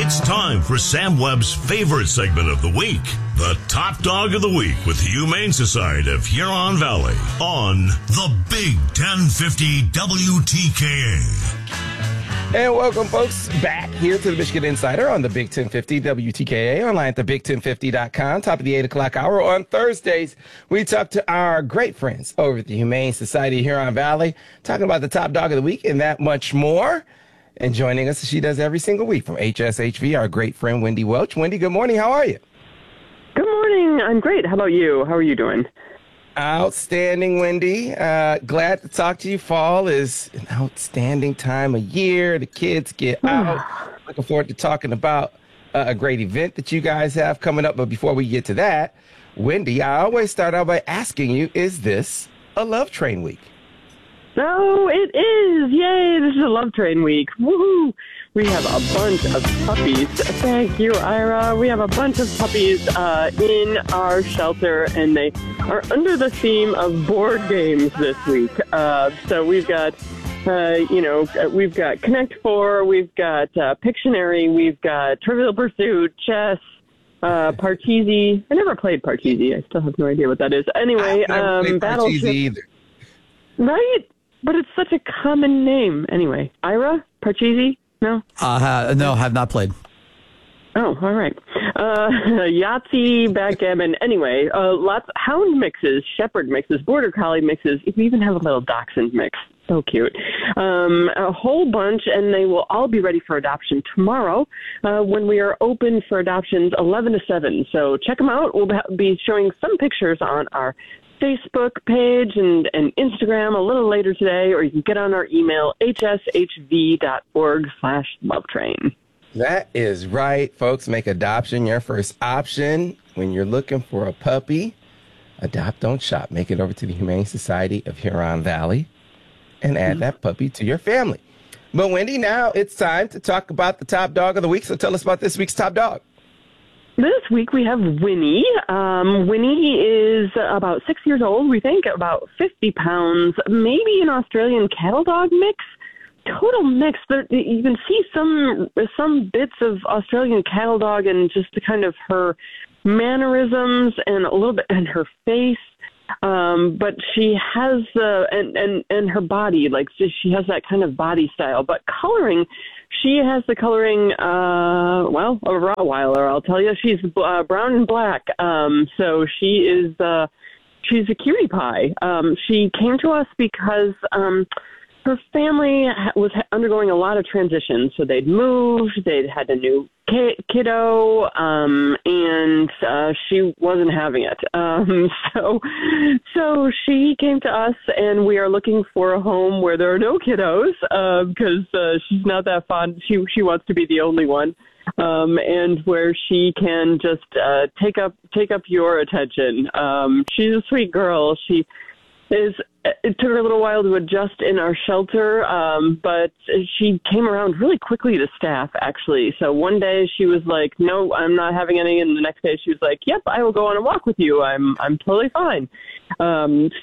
It's time for Sam Webb's favorite segment of the week, the Top Dog of the Week with the Humane Society of Huron Valley on the Big 1050 WTKA. And welcome, folks, back here to the Michigan Insider on the Big 1050 WTKA, online at thebig1050.com, top of the 8 o'clock hour. On Thursdays, we talk to our great friends over at the Humane Society of Huron Valley, talking about the top dog of the week and that much more. And joining us, she does every single week from HSHV, our great friend, Wendy Welch. Wendy, good morning. How are you? Good morning. I'm great. How about you? How are you doing? Outstanding, Wendy. Glad to talk to you. Fall is an outstanding time of year. The kids get out. Looking forward to talking about a great event that you guys have coming up. But before we get to that, Wendy, I always start out by asking you, is this a Love Train Week? Oh, it is. Yay. This is a Love Train Week. Woohoo. We have a bunch of puppies. Thank you, Ira. We have a bunch of puppies in our shelter, and they are under the theme of board games this week. So we've got, we've got Connect Four, we've got Pictionary, we've got Trivial Pursuit, chess, Parcheesi. I never played Parcheesi. I still have no idea what that is. Anyway, Battleship. Either. Right? But it's such a common name. Anyway, Ira? Parcheesi? No? No, have not played. Oh, all right. Yahtzee, backgammon. Anyway, lots hound mixes, shepherd mixes, border collie mixes. We even have a little dachshund mix. So cute. A whole bunch, and they will all be ready for adoption tomorrow when we are open for adoptions 11 to 7. So check them out. We'll be showing some pictures on our Facebook page and Instagram a little later today, or you can get on our email, hshv.org/lovetrain. That is right, folks. Make adoption your first option when you're looking for a puppy. Adopt, don't shop. Make it over to the Humane Society of Huron Valley and add that puppy to your family. But Wendy, now it's time to talk about the top dog of the week. So tell us about this week's top dog. This week we have Winnie. Winnie is about 6 years old, we think, about 50 pounds, maybe an Australian cattle dog mix. Total mix. You can see some bits of Australian cattle dog and just the kind of her mannerisms and a little bit in her face. But she has and her body, like she has that kind of body style. But coloring, she has the coloring, a Rottweiler, I'll tell you. She's brown and black. So she's a cutie pie. She came to us because her family was undergoing a lot of transitions. So they'd moved, they'd had a new kiddo, and she wasn't having it. So she came to us, and we are looking for a home where there are no kiddos, because she's not that fond. She wants to be the only one, and where she can just take up your attention. She's a sweet girl. It took her a little while to adjust in our shelter, but she came around really quickly to staff, actually. So one day she was like, no, I'm not having any. And the next day she was like, yep, I will go on a walk with you. I'm totally fine. Now,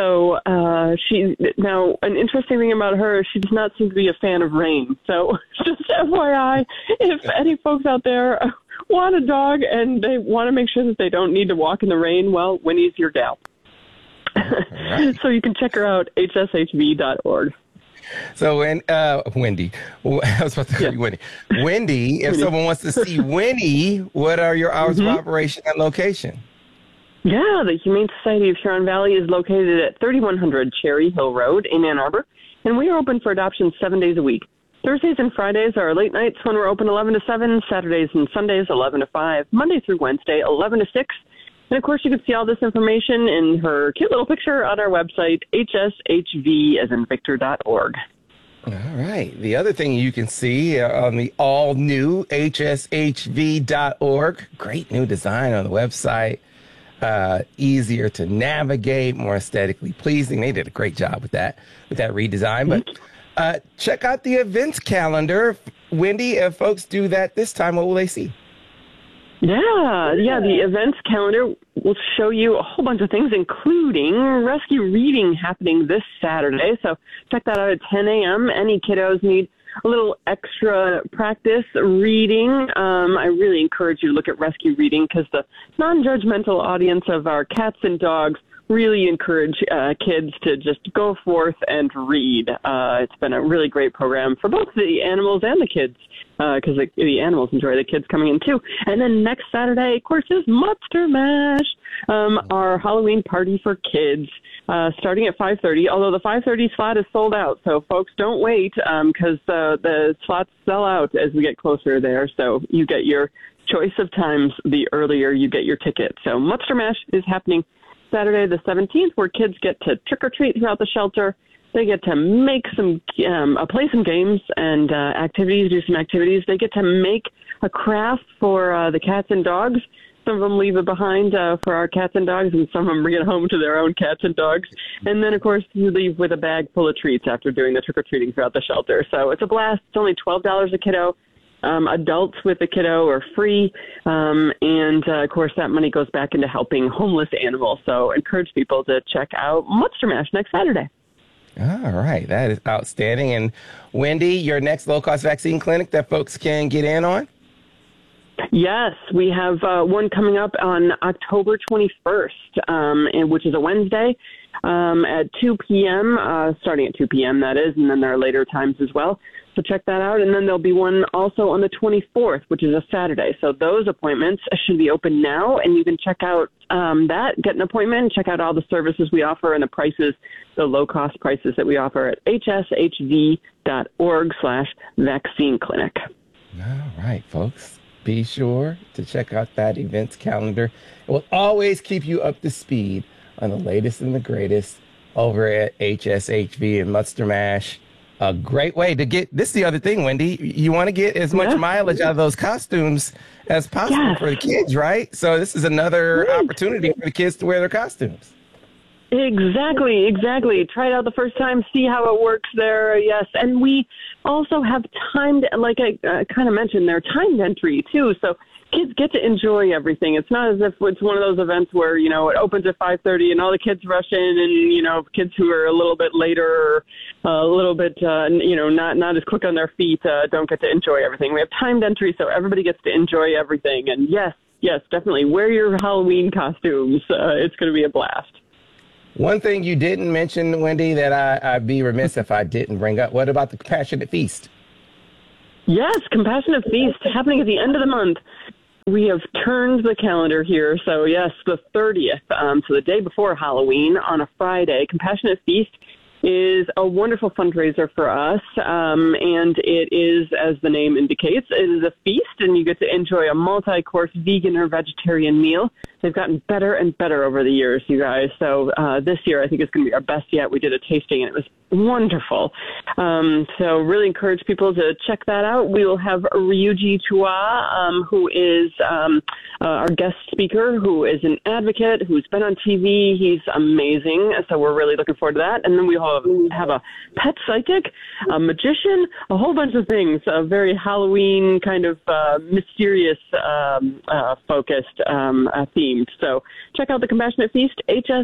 an interesting thing about her is she does not seem to be a fan of rain. So just FYI, if any folks out there want a dog and they want to make sure that they don't need to walk in the rain, well, Winnie's your gal. Right. So you can check her out, hshv.org. So, Wendy, I was about to call you Wendy. Wendy, if someone wants to see Winnie, what are your hours of operation and location? Yeah, the Humane Society of Huron Valley is located at 3100 Cherry Hill Road in Ann Arbor, and we are open for adoption 7 days a week. Thursdays and Fridays are late nights when we're open 11 to 7, Saturdays and Sundays 11 to 5, Monday through Wednesday 11 to 6. And, of course, you can see all this information in her cute little picture on our website, hshv.org. All right. The other thing you can see on the all-new hshv.org, great new design on the website, easier to navigate, more aesthetically pleasing. They did a great job with that redesign. But check out the events calendar. Wendy, if folks do that this time, what will they see? Yeah, the events calendar will show you a whole bunch of things, including rescue reading happening this Saturday. So check that out at 10 a.m. Any kiddos need a little extra practice reading. I really encourage you to look at rescue reading because the non-judgmental audience of our cats and dogs really encourage kids to just go forth and read. It's been a really great program for both the animals and the kids because the animals enjoy the kids coming in too. And then next Saturday, of course, is Monster Mash, our Halloween party for kids, starting at 5:30. Although the 5:30 slot is sold out, so folks don't wait because the slots sell out as we get closer there. So you get your choice of times the earlier you get your ticket. So Monster Mash is happening Saturday the 17th, where kids get to trick-or-treat throughout the shelter. They get to make play some games and activities, do some activities. They get to make a craft for the cats and dogs. Some of them leave it behind for our cats and dogs, and some of them bring it home to their own cats and dogs. And then, of course, you leave with a bag full of treats after doing the trick-or-treating throughout the shelter. So it's a blast. It's only $12 a kiddo. Adults with a kiddo are free. Of course, that money goes back into helping homeless animals. So encourage people to check out Monster Mash next Saturday. All right. That is outstanding. And Wendy, your next low-cost vaccine clinic that folks can get in on? Yes, we have one coming up on October 21st, which is a Wednesday at 2 p.m., starting at 2 p.m., that is, and then there are later times as well. So check that out. And then there'll be one also on the 24th, which is a Saturday. So those appointments should be open now, and you can check out get an appointment, check out all the services we offer and the prices, the low-cost prices that we offer at hshv.org/vaccine clinic. All right, folks. Be sure to check out that events calendar. It will always keep you up to speed on the latest and the greatest over at HSHV and Monster Mash. A great way to get, this is the other thing, Wendy, you want to get as much mileage out of those costumes as possible for the kids, right? So this is another opportunity for the kids to wear their costumes. Exactly. Try it out the first time, see how it works there, yes. And we also have timed, like I kind of mentioned, they're timed entry too, so kids get to enjoy everything. It's not as if it's one of those events where, it opens at 5:30 and all the kids rush in and, kids who are a little bit later or a little bit, not as quick on their feet don't get to enjoy everything. We have timed entry so everybody gets to enjoy everything. And yes, definitely wear your Halloween costumes. It's going to be a blast. One thing you didn't mention, Wendy, that I'd be remiss if I didn't bring up, what about the Compassionate Feast? Yes, Compassionate Feast happening at the end of the month. We have turned the calendar here. So, yes, the 30th, so the day before Halloween on a Friday, Compassionate Feast is a wonderful fundraiser for us, and it is, as the name indicates, it is a feast, and you get to enjoy a multi-course vegan or vegetarian meal. They've gotten better and better over the years, you guys. So this year, I think it's going to be our best yet. We did a tasting, and it was wonderful. So really encourage people to check that out. We will have Ryuji Chua, who is our guest speaker, who is an advocate, who's been on TV. He's amazing. So we're really looking forward to that. And then we have a pet psychic, a magician, a whole bunch of things, a very Halloween kind of mysterious focused themed. So check out the Compassionate Feast,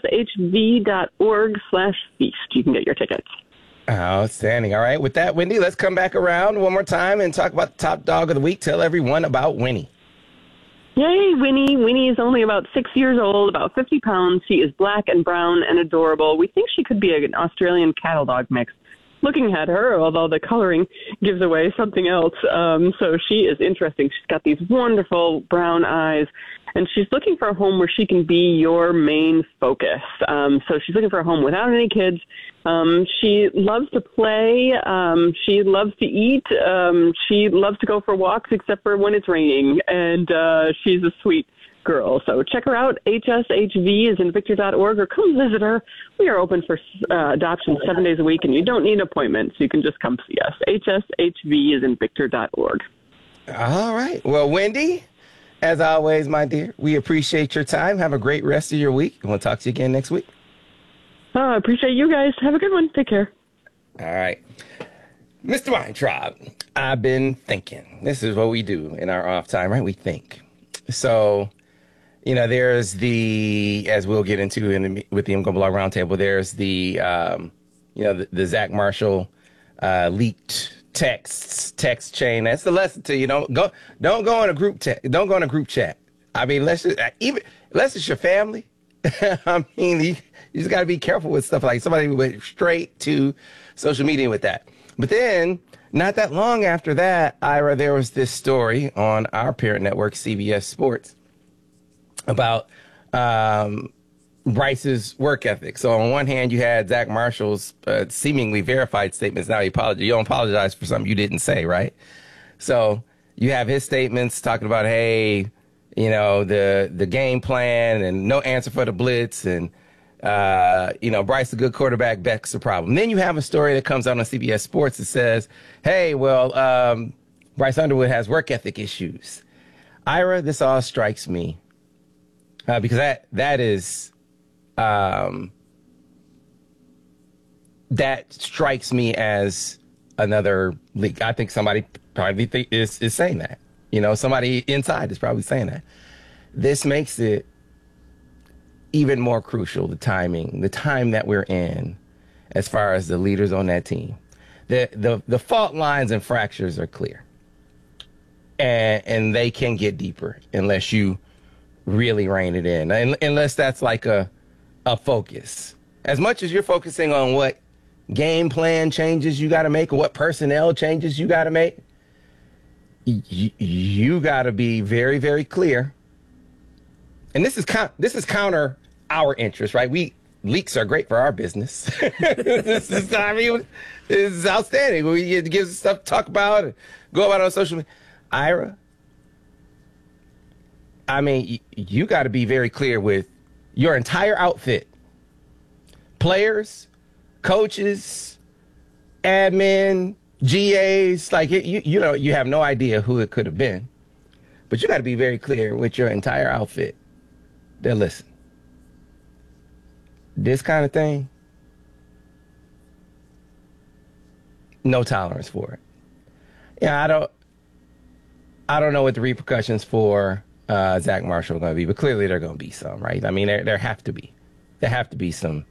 hshv.org/feast. You can get your tickets. Outstanding. All right. With that, Wendy, let's come back around one more time and talk about the top dog of the week. Tell everyone about Winnie. Yay, Winnie. Winnie is only about 6 years old, about 50 pounds. She is black and brown and adorable. We think she could be an Australian cattle dog mix. Looking at her, although the coloring gives away something else. So she is interesting. She's got these wonderful brown eyes, and she's looking for a home where she can be your main focus. So she's looking for a home without any kids. She loves to play. She loves to eat. She loves to go for walks, except for when it's raining. And she's a sweet girl. So check her out. HSHV is in Victor.org, or come visit her. We are open for adoption 7 days a week, and you don't need an appointment, so you can just come see us. HSHV is in Victor.org. All right. Well, Wendy, as always, my dear, we appreciate your time. Have a great rest of your week, and we'll talk to you again next week. I appreciate you guys. Have a good one. Take care. All right. Mr. Weintraub, I've been thinking. This is what we do in our off time, right? We think. So, there's as we'll get into with the MGO Blog Roundtable, there's the Zach Marshall leaked text chain. That's the lesson to you. Don't go in a group don't go in a group chat. I mean, unless it's your family. I mean, you just got to be careful with stuff like somebody went straight to social media with that. But then, not that long after that, Ira, there was this story on our parent network, CBS Sports, about Bryce's work ethic. So on one hand, you had Zach Marshall's seemingly verified statements. Now you don't apologize for something you didn't say, right? So you have his statements talking about, hey, the game plan and no answer for the blitz and, Bryce, a good quarterback, Beck's a problem. Then you have a story that comes out on CBS Sports that says, hey, well, Bryce Underwood has work ethic issues. Ira, this all strikes me because that strikes me as another leak. I think somebody probably is saying that. Somebody inside is probably saying that. This makes it even more crucial, the time that we're in as far as the leaders on that team. The fault lines and fractures are clear. And they can get deeper unless you really rein it in. Unless that's like a focus. As much as you're focusing on what game plan changes you got to make or what personnel changes you got to make, you got to be very, very clear. And this is counter our interest, right? Leaks are great for our business. This is outstanding. We give us stuff to talk about and go about on social media. Ira, I mean, you got to be very clear with your entire outfit. Players, coaches, admin, GAs, like you have no idea who it could have been. But you got to be very clear with your entire outfit. That listen, this kind of thing, no tolerance for it. Yeah, I don't know what the repercussions for Zach Marshall are going to be, but clearly there are going to be some, right? I mean, there have to be some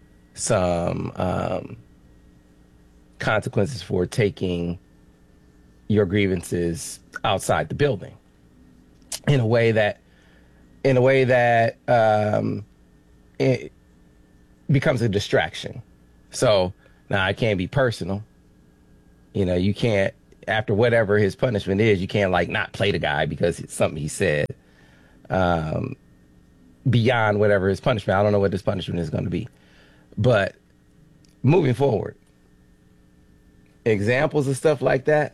consequences for taking your grievances outside the building in a way that it becomes a distraction. So now I can't be personal. You can't, after whatever his punishment is, you can't not play the guy because it's something he said beyond whatever his punishment. I don't know what this punishment is going to be. But moving forward, examples of stuff like that,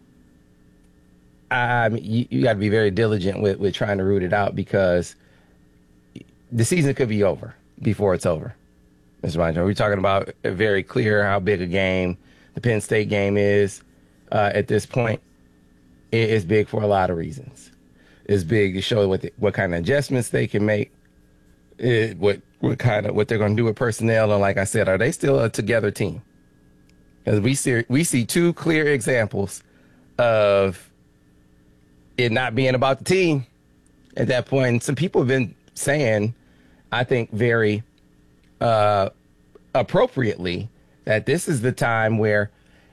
you got to be very diligent with trying to root it out because the season could be over before it's over. Mr. Bonjo, we're talking about very clear how big a game the Penn State game is at this point. It is big for a lot of reasons. It's big to show what kind of adjustments they can make, what they're going to do with personnel, and like I said, are they still a together team? Because we see two clear examples of it not being about the team at that point. And some people have been saying, I think very appropriately, that this is the time where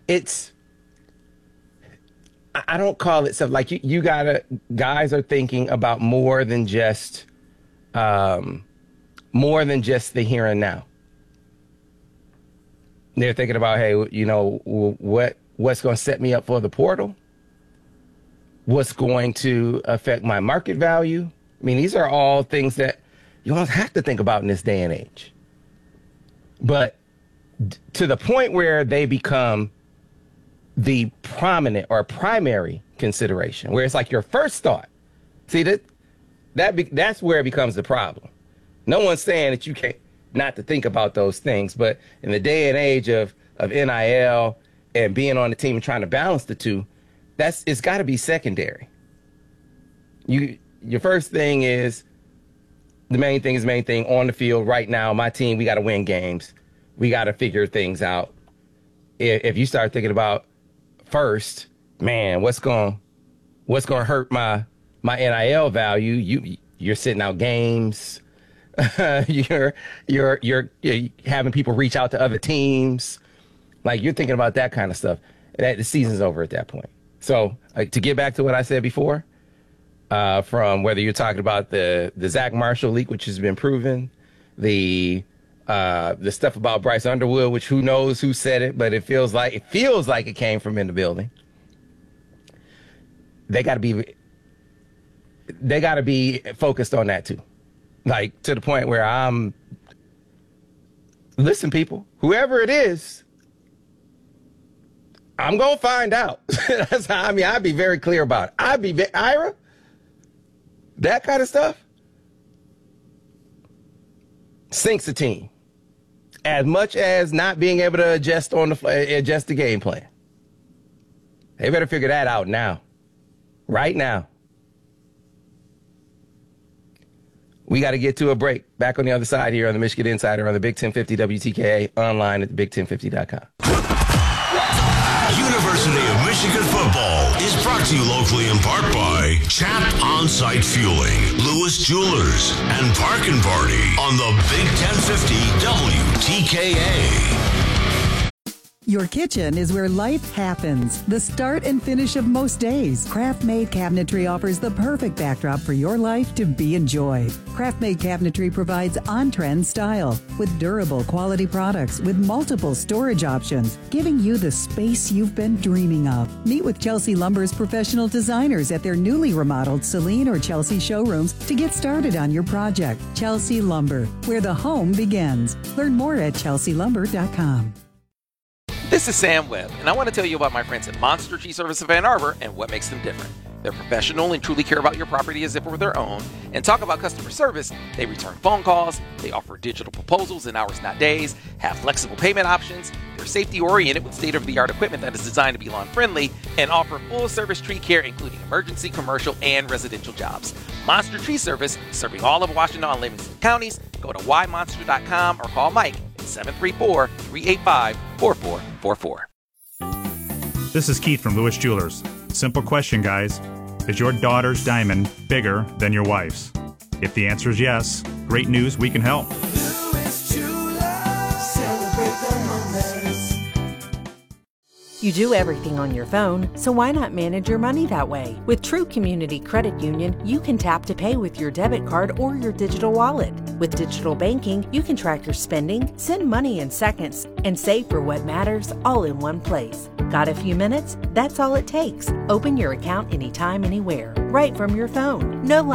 I don't call it stuff like guys are thinking about more than just the here and now. They're thinking about, hey, what's going to set me up for the portal? What's going to affect my market value? I mean, these are all things that you don't have to think about in this day and age. But to the point where they become the prominent or primary consideration, where it's like your first thought. See, that's where it becomes the problem. No one's saying that you can't not to think about those things, but in the day and age of NIL and being on the team and trying to balance the two, it's got to be secondary. Your first thing is the main thing on the field right now. My team, we got to win games. We got to figure things out. If you start thinking about first, man, what's going to hurt my NIL value? You're sitting out games. You're having people reach out to other teams. Like, you're thinking about that kind of stuff. The season's over at that point. So to get back to what I said before, from whether you're talking about the Zach Marshall leak, which has been proven, the stuff about Bryce Underwood, which who knows who said it, but it feels like it came from in the building. They got to be focused on that too, like to the point where listen, people, whoever it is, I'm gonna find out. That's how, I'd be very clear about it. Ira, that kind of stuff sinks a team as much as not being able to adjust the game plan. They better figure that out now, right now. We got to get to a break. Back on the other side here on the Michigan Insider on the Big 1050 WTKA, online at thebig1050.com. University of Michigan football is brought to you locally in part by Chap On-Site Fueling, Lewis Jewelers, and Park and Party on the Big 1050 WTKA. Your kitchen is where life happens. The start and finish of most days. Craft-Made Cabinetry offers the perfect backdrop for your life to be enjoyed. Craft-Made Cabinetry provides on-trend style with durable quality products with multiple storage options, giving you the space you've been dreaming of. Meet with Chelsea Lumber's professional designers at their newly remodeled Celine or Chelsea showrooms to get started on your project. Chelsea Lumber, where the home begins. Learn more at chelsealumber.com. This is Sam Webb, and I want to tell you about my friends at Monster Tree Service of Ann Arbor and what makes them different. They're professional and truly care about your property as if it were their own. And talk about customer service, they return phone calls, they offer digital proposals in hours, not days, have flexible payment options, they're safety-oriented with state-of-the-art equipment that is designed to be lawn-friendly, and offer full-service tree care including emergency, commercial, and residential jobs. Monster Tree Service, serving all of Washington and Livingston counties. Go to ymonster.com or call Mike at 734-385-4444. This is Keith from Lewis Jewelers. Simple question, guys. Is your daughter's diamond bigger than your wife's? If the answer is yes, great news, we can help. Lewis Jewelers, celebrate the moments. You do everything on your phone, so why not manage your money that way? With True Community Credit Union, you can tap to pay with your debit card or your digital wallet. With digital banking, you can track your spending, send money in seconds, and save for what matters all in one place. Got a few minutes? That's all it takes. Open your account anytime, anywhere, right from your phone. No